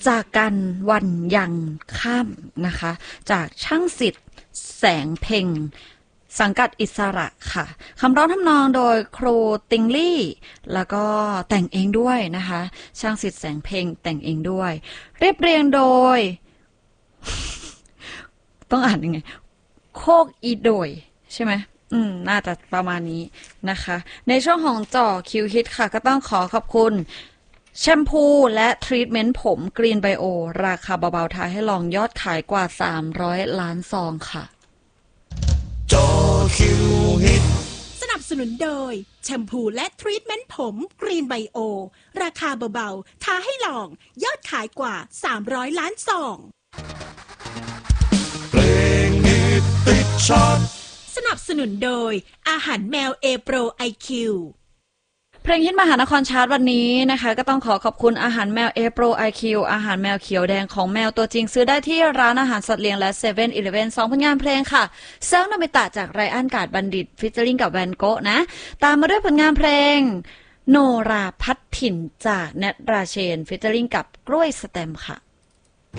จากกันวันยังค่ำนะคะจากช่างสิทธิ์แสงเพ็งสังกัดอิสระค่ะคำร้องทำนองโดยครูติงลี่แล้วก็แต่งเองด้วยนะคะช่างสิทธิ์แสงเพ็งแต่งเองด้วยเรียบเรียงโดย ต้องอ่านยังไงโคกอีโดยใช่ไหมน่าจะประมาณนี้นะคะในช่วงของจ่อคิวฮิตค่ะก็ต้องขอบคุณแชมพูและทรีทเมนต์ผมกรีนไบโอราคาเบาๆทาให้ลองยอดขายกว่า300ล้านซองค่ะจ่อคิวฮิตสนับสนุนโดยแชมพูและทรีทเมนต์ผมกรีนไบโอราคาเบาๆทาให้ลองยอดขายกว่า300ล้านซองเพลงฮิตติดชาร์ตสนับสนุนโดยอาหารแมวเอโปรไอคิวเพลงฮิตมหานครชาร์ตวันนี้นะคะก็ต้องขอบคุณอาหารแมวเอโปรไอคิวอาหารแมวเขียวแดงของแมวตัวจริงซื้อได้ที่ร้านอาหารสัตว์เลี้ยงและเซเว่นอีเลฟเว่น2ผลงานเพลงค่ะเซิร์ฟโนมิตะจากไรอันกาดบัณฑิตฟิชเจอริงกับแวนโกะนะตามมาด้วยผลงานเพลงโนราพัดถิ่นจากแนทราเชนฟิชเจอริงกับกล้วยสแตมค่ะ